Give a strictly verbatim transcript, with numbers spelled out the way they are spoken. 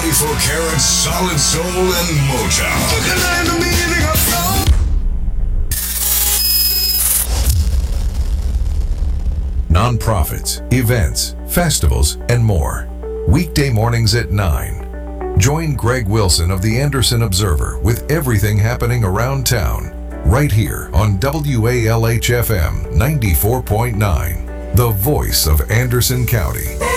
twenty-four karat solid soul and Motown. You can learn the meaning of soul. Non-profits, events, festivals, and more. Weekday mornings at nine. Join Greg Wilson of the Anderson Observer with everything happening around town, right here on W A L H F M ninety-four point nine, the voice of Anderson County.